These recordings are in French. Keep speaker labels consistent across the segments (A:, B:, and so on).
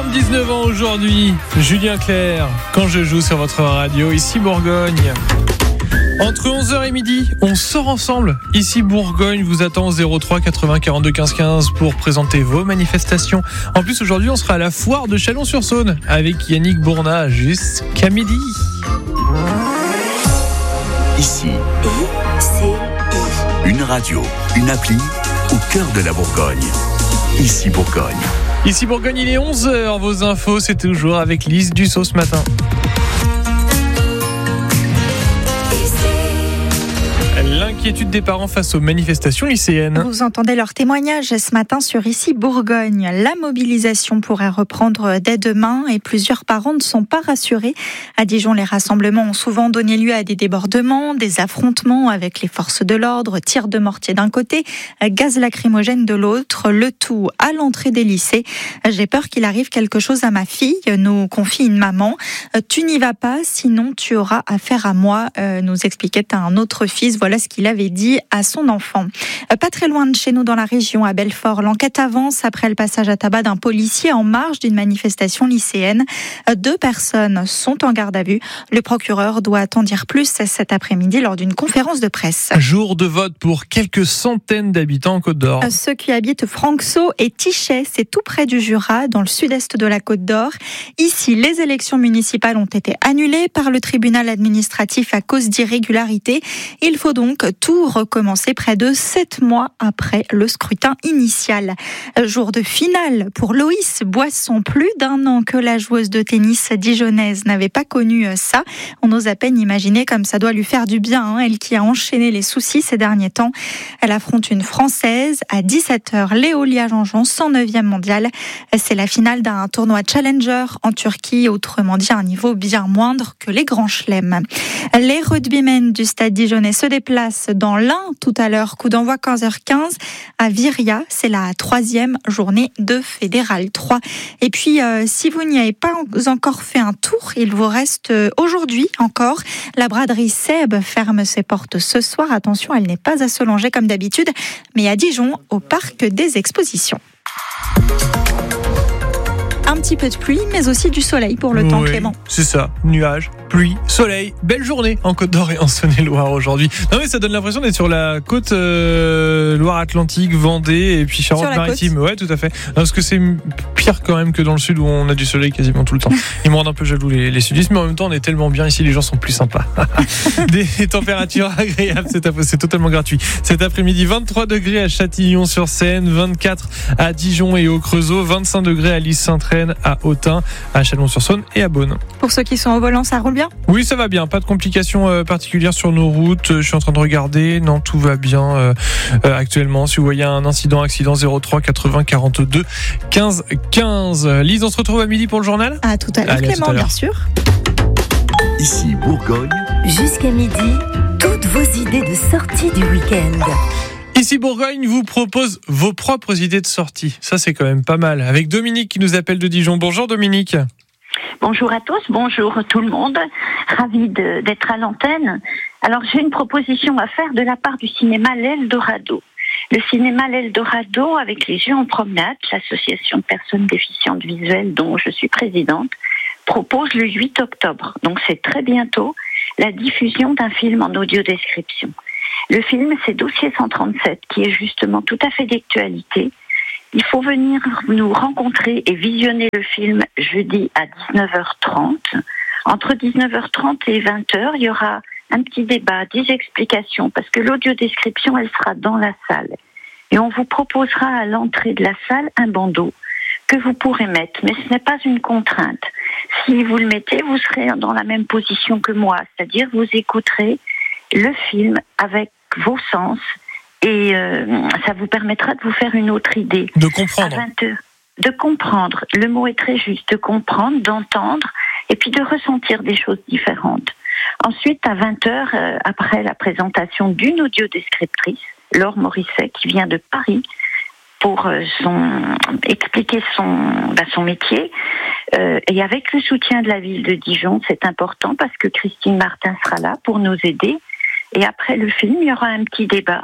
A: 79 ans aujourd'hui, Julien Clerc, quand je joue sur votre radio, ici Bourgogne. Entre 11h et midi, on sort ensemble. Ici Bourgogne vous attend au 03 80 42 15 15 pour présenter vos manifestations. En plus, aujourd'hui, on sera à la foire de Chalon-sur-Saône avec Yannick Bournat jusqu'à midi.
B: Ici, une radio, une appli au cœur de la Bourgogne. Ici Bourgogne.
A: Ici Bourgogne, il est 11h. Vos infos, c'est toujours avec Lise Dussault ce matin. L'inquiétude des parents face aux manifestations lycéennes.
C: Vous entendez leur témoignage ce matin sur Ici Bourgogne. La mobilisation pourrait reprendre dès demain et plusieurs parents ne sont pas rassurés. À Dijon, les rassemblements ont souvent donné lieu à des débordements, des affrontements avec les forces de l'ordre, tirs de mortier d'un côté, gaz lacrymogène de l'autre, le tout à l'entrée des lycées. J'ai peur qu'il arrive quelque chose à ma fille, nous confie une maman. Tu n'y vas pas, sinon tu auras affaire à moi, nous expliquait un autre fils. Voilà ce qu'il avait dit à son enfant. Pas très loin de chez nous dans la région, à Belfort, l'enquête avance après le passage à tabac d'un policier en marge d'une manifestation lycéenne. 2 personnes sont en garde à vue. Le procureur doit en dire plus cet après-midi lors d'une conférence de presse.
A: Jour de vote pour quelques centaines d'habitants en Côte d'Or.
C: Ceux qui habitent Franxau et Tichet, c'est tout près du Jura, dans le sud-est de la Côte d'Or. Ici, les élections municipales ont été annulées par le tribunal administratif à cause d'irrégularités. Il faut donc tout recommencer près de 7 mois après le scrutin initial. Jour de finale pour Loïs Boisson. Plus d'1 an que la joueuse de tennis dijonnaise n'avait pas connu ça. On ose à peine imaginer comme ça doit lui faire du bien, elle qui a enchaîné les soucis ces derniers temps. Elle affronte une Française à 17h, Léolia Jean-Jean, 109e mondiale. C'est la finale d'un tournoi Challenger en Turquie, autrement dit un niveau bien moindre que les grands chelems. Les rugbymen du stade dijonnais se déplacent dans l'Ain tout à l'heure, coup d'envoi 15h15 à Viria. C'est la 3e journée de Fédéral 3. Et puis, si vous n'y avez pas encore fait un tour, il vous reste aujourd'hui encore. La braderie Seb ferme ses portes ce soir. Attention, elle n'est pas à Solangais comme d'habitude, mais à Dijon, au parc des expositions. Un petit peu de pluie, mais aussi du soleil pour le temps, Clément.
A: C'est ça, nuages, pluie, soleil, belle journée en Côte d'Or et en Saône-et-Loire aujourd'hui. Non mais ça donne l'impression d'être sur la côte Loire-Atlantique, Vendée et puis Charente-Maritime. Ouais, tout à fait. Non, parce que c'est pire quand même que dans le sud où on a du soleil quasiment tout le temps. Ils me rendent un peu jaloux les sudistes, mais en même temps on est tellement bien ici, les gens sont plus sympas. Des températures agréables, c'est totalement gratuit. Cet après-midi, 23 degrés à Châtillon-sur-Seine, 24 à Dijon et au Creusot, 25 degrés à Lys-Saint-Traine, à Autun, à Chalon-sur-Saône et à Beaune.
C: Pour ceux qui sont au volant, ça roule bien ?
A: Oui, ça va bien. Pas de complications particulières sur nos routes. Je suis en train de regarder. Non, tout va bien actuellement. Si vous voyez un accident 03 80 42 15 15. Lise, on se retrouve à midi pour le journal ?
C: À tout à l'heure, Clément, bien sûr.
B: Ici Bourgogne.
D: Jusqu'à midi, toutes vos idées de sortie du week-end.
A: Ici Bourgogne vous propose vos propres idées de sortie. Ça, c'est quand même pas mal. Avec Dominique qui nous appelle de Dijon. Bonjour Dominique.
E: Bonjour à tous, bonjour tout le monde. Ravie d'être à l'antenne. Alors, j'ai une proposition à faire de la part du cinéma L'Eldorado. Le cinéma L'Eldorado, avec les yeux en promenade, l'association de personnes déficientes visuelles dont je suis présidente, propose le 8 octobre, donc c'est très bientôt, la diffusion d'un film en audio-description. Le film, c'est Dossier 137, qui est justement tout à fait d'actualité. Il faut venir nous rencontrer et visionner le film jeudi à 19h30. Entre 19h30 et 20h, il y aura un petit débat, des explications, parce que l'audio-description, elle sera dans la salle. Et on vous proposera à l'entrée de la salle un bandeau que vous pourrez mettre, mais ce n'est pas une contrainte. Si vous le mettez, vous serez dans la même position que moi, c'est-à-dire vous écouterez le film avec vos sens et ça vous permettra de vous faire une autre idée.
A: De comprendre.
E: À 20h, de comprendre, le mot est très juste, de comprendre, d'entendre et puis de ressentir des choses différentes. Ensuite, à 20h, après la présentation d'une audiodescriptrice, Laure Morisset, qui vient de Paris, pour expliquer son métier. Et avec le soutien de la ville de Dijon, c'est important parce que Christine Martin sera là pour nous aider. Et après le film, il y aura un petit débat.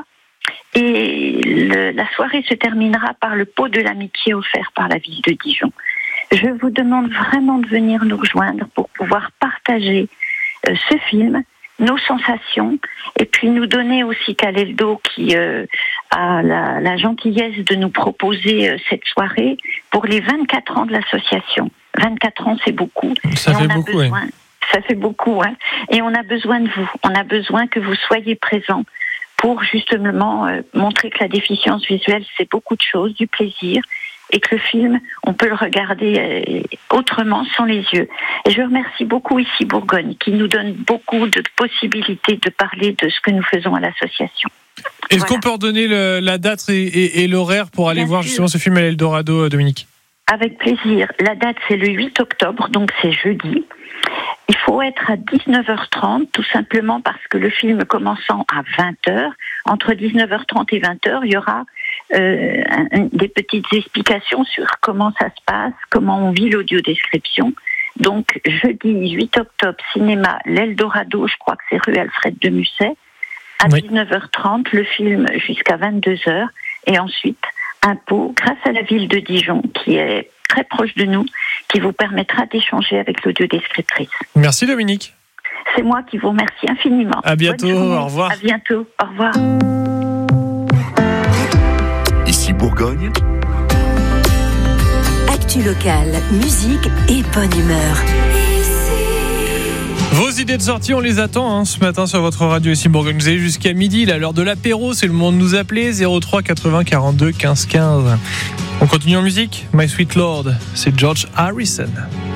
E: Et la soirée se terminera par le pot de l'amitié offert par la ville de Dijon. Je vous demande vraiment de venir nous rejoindre pour pouvoir partager ce film, nos sensations, et puis nous donner aussi Caleldo qui a la gentillesse de nous proposer cette soirée pour les 24 ans de l'association. 24 ans, c'est beaucoup.
A: Ça fait beaucoup, oui.
E: Ça fait beaucoup, hein. Et on a besoin de vous. On a besoin que vous soyez présents pour justement montrer que la déficience visuelle, c'est beaucoup de choses, du plaisir, et que le film, on peut le regarder autrement, sans les yeux. Et je remercie beaucoup ici Bourgogne, qui nous donne beaucoup de possibilités de parler de ce que nous faisons à l'association.
A: Est-ce qu'on peut redonner la date et l'horaire pour aller voir justement ce film à l'Eldorado, Dominique ?
E: Avec plaisir. La date, c'est le 8 octobre, donc c'est jeudi. Il faut être à 19h30, tout simplement parce que le film commençant à 20h, entre 19h30 et 20h, il y aura des petites explications sur comment ça se passe, comment on vit l'audiodescription. Donc, jeudi 8 octobre, cinéma L'Eldorado, je crois que c'est rue Alfred de Musset, à 19h30, le film jusqu'à 22h, et ensuite, un pot, grâce à la ville de Dijon, qui est très proche de nous, qui vous permettra d'échanger avec l'audiodescriptrice.
A: Merci Dominique.
E: C'est moi qui vous remercie infiniment.
A: À bientôt, au revoir.
E: À bientôt, au revoir.
B: Ici Bourgogne.
D: Actu locale, musique et bonne humeur.
A: Vos idées de sortie, on les attend ce matin sur votre radio ici Bourgogne. Vous avez jusqu'à midi, l'heure de l'apéro, c'est le moment de nous appeler 03 80 42 15 15. On continue en musique. My Sweet Lord, c'est George Harrison.